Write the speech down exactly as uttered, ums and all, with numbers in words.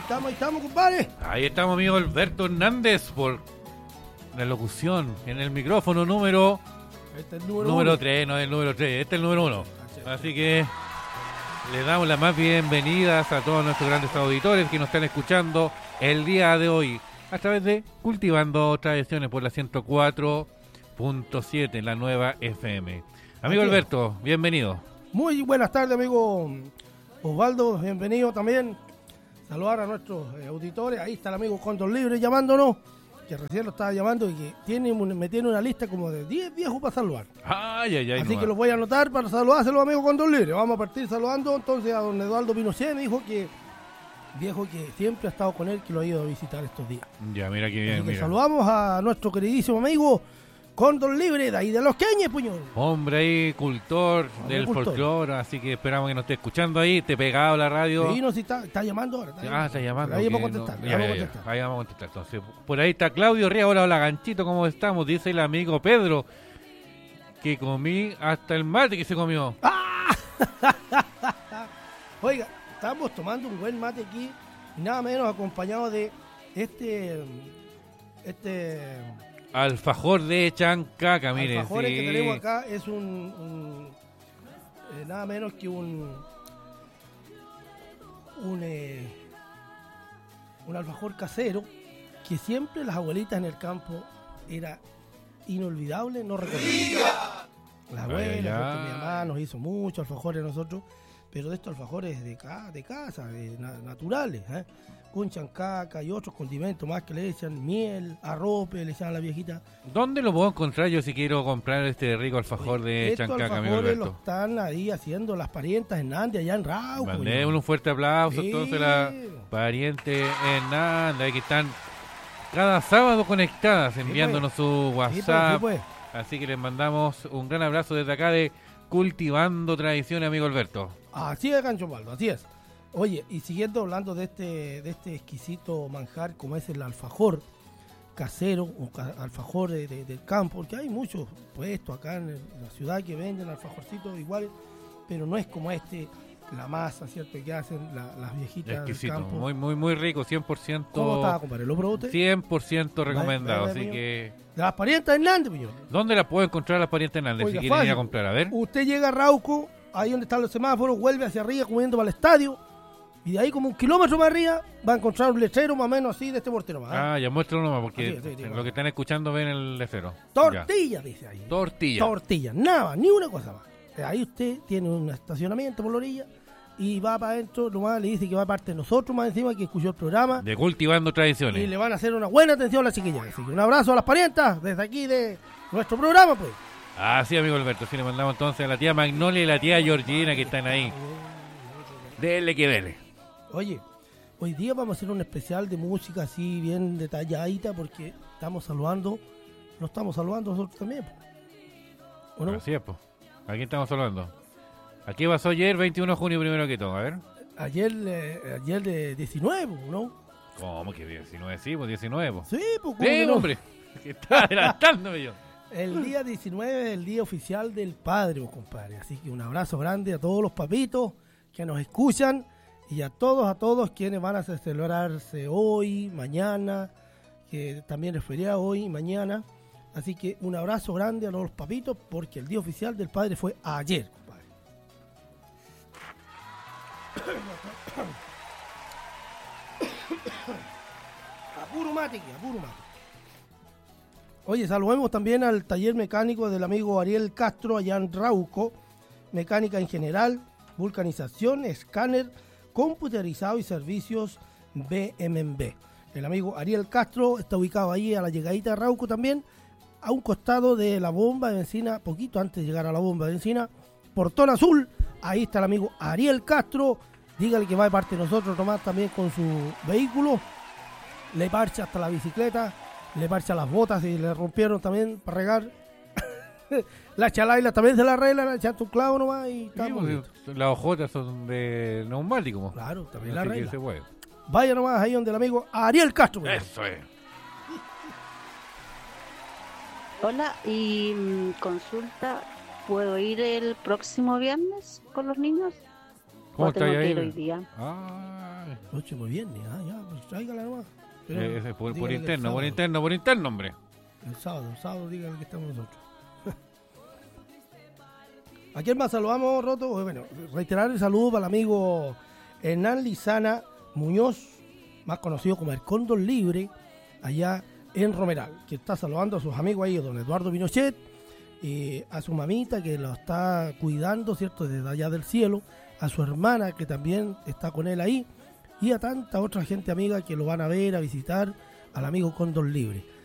estamos, ahí estamos, compadre. Ahí estamos, amigo Alberto Hernández, por la locución en el micrófono número Este es el número, número uno. tres, no es el número tres, este es el número uno. Así que le damos las más bienvenidas a todos nuestros grandes auditores que nos están escuchando el día de hoy a través de Cultivando Tradiciones por la ciento cuatro punto siete, la nueva F M. Amigo Aquí. Alberto, bienvenido. Muy buenas tardes, amigo Osvaldo, bienvenido también. Saludar a nuestros eh, auditores. Ahí está el amigo Cóndor Libre llamándonos, que recién lo estaba llamando y que tiene un- me tiene una lista como de diez viejos para saludar. Ay, ay, ay. Así no que va. los voy a anotar para saludárselo, amigo Cóndor Libre. Vamos a partir saludando entonces a don Eduardo Pinochet, me dijo que viejo que siempre ha estado con él, que lo ha ido a visitar estos días. Ya, mira qué bien, Así que mira. saludamos a nuestro queridísimo amigo Cóndor Libre, de ahí de Los Queñes, puñón. Hombre ahí, cultor Hombre del cultor. folclore, así que esperamos que nos esté escuchando ahí, te pegado la radio. Sí, no, si está, está llamando ahora. Ah, está llamando. Ahí ok, vamos a contestar. no, ahí ya, vamos a ya, ya. contestar. Ahí vamos a contestar. Entonces, por ahí está Claudio Ría. Hola, hola, Ganchito, ¿cómo estamos? Dice el amigo Pedro que comí hasta el mate que se comió. Oiga, estamos tomando un buen mate aquí y nada menos acompañado de este este Alfajor de chancaca, mire. alfajores Sí. que tenemos acá. Es un, un, eh, nada menos que un un eh, un alfajor casero que siempre las abuelitas en el campo era inolvidable no recordar. Las abuelas, Ay, ay, porque mi ay. mamá nos hizo muchos alfajores a nosotros, pero de estos alfajores de, ca- de casa, de na- naturales, ¿eh? Con chancaca y otros condimentos más que le echan, miel, arrope, le echan a la viejita. ¿Dónde lo puedo encontrar yo si quiero comprar este rico alfajor de Estos chancaca, amigo alfajores lo Alberto? están ahí haciendo las parientas Hernández allá en Rauco. Mandémosle un fuerte aplauso Sí. entonces a la pariente Hernández, que están cada sábado conectadas, enviándonos su Sí, pues, sí, WhatsApp. pues. Así que les mandamos un gran abrazo desde acá de Cultivando Tradiciones, amigo Alberto. Así es, Gancho Baldo, así es. Oye, y siguiendo hablando de este de este exquisito manjar como es el alfajor casero o ca- alfajor de- de- del campo, porque hay muchos puestos acá en, el- en la ciudad que venden alfajorcitos iguales, pero no es como este, la masa, ¿cierto?, que hacen la- las viejitas del Exquisito, campo. muy, muy, muy rico, cien por ciento. ¿Cómo estaba, compadre? ¿Lo probó usted? cien por ciento recomendado. Vaya, vaya, Así vaya. que, De las parientas Hernández, señor. ¿dónde la puedo encontrar las parientes Hernández? Oiga, si quieren ir a fácil. comprar, a ver. Usted llega a Rauco, ahí donde están los semáforos, vuelve hacia arriba comiendo para el estadio, y de ahí como un kilómetro más arriba va a encontrar un letrero más o menos así de este portero más. ¿eh? Ah, ya muéstralo nomás, porque Así es, sí, sí, en va. lo que están escuchando ven el lecero. Tortilla, dice ahí. Ya. Tortilla. Tortilla, nada más, ni una cosa más. Ahí usted tiene un estacionamiento por la orilla y va para adentro, nomás le dice que va parte de nosotros más encima que escuchó el programa De Cultivando Tradiciones. y le van a hacer una buena atención a las chiquillas. Así que un abrazo a las parientas desde aquí de nuestro programa, pues. Así, amigo Alberto. Sí, le mandamos entonces a la tía Magnolia y la tía Georgina que están ahí. Dele que dele. Oye, hoy día vamos a hacer un especial de música así bien detalladita porque estamos saludando, nos estamos saludando nosotros también, pues. ¿O no? Así es, pues. ¿A quién estamos hablando? Aquí pasó ayer, veintiuno de junio, primero que todo. A ver. Ayer, eh, ayer de diecinueve, ¿no? ¿Cómo que diecinueve? Sí, pues diecinueve, pues. Sí, pues. ¿cómo Sí, que no? hombre. Que está adelantándome yo. El día diecinueve es el día oficial del padre, oh, compadre. Así que un abrazo grande a todos los papitos que nos escuchan y a todos, a todos quienes van a celebrarse hoy, mañana, que también es feriado hoy y mañana. Así que un abrazo grande a todos los papitos porque el día oficial del padre fue ayer, compadre. Apuro mate, que apuro mate. Oye, saludemos también al taller mecánico del amigo Ariel Castro allá en Rauco, mecánica en general, vulcanización, escáner, computerizado y servicios B M W. El amigo Ariel Castro está ubicado ahí a la llegadita de Rauco también, a un costado de la bomba de benzina, poquito antes de llegar a la bomba de benzina, Portón Azul. Ahí está el amigo Ariel Castro. Dígale que va de parte de nosotros, Tomás, también con su vehículo. Le parcha hasta la bicicleta, le parcha las botas y le rompieron también para regar. La chalaila también se la arregla, le echaste un clavo nomás y está Sí, bonito. pues, las hojotas son de neumático, pues. Claro, también la Así que arregla. se puede. Vaya nomás ahí donde el amigo Ariel Castro. pues. Eso es. Hola, y mm, consulta, ¿puedo ir el próximo viernes con los niños? ¿Cómo ¿O tengo está que ahí? ir hoy día? Ah, Próximo viernes, ah, ya, pues tráigala nomás. Pero Eh, ese por, por dígale que el interno, por sábado. interno, por interno, hombre. El sábado, el sábado díganle que estamos nosotros. ¿A quién más saludamos, Roto? Bueno, reiterar el saludo para el amigo Hernán Lizana Muñoz, más conocido como el Cóndor Libre, allá en Romeral, que está saludando a sus amigos ahí, don Eduardo Pinochet, y a su mamita que lo está cuidando, ¿cierto?, desde allá del cielo, a su hermana que también está con él ahí, y a tanta otra gente amiga que lo van a ver, a visitar, al amigo Cóndor Libre.